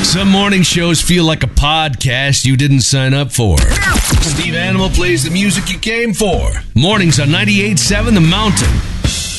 Some morning shows feel like a podcast you didn't sign up for. Steve Animal plays the music you came for. Mornings on 98.7 The Mountain.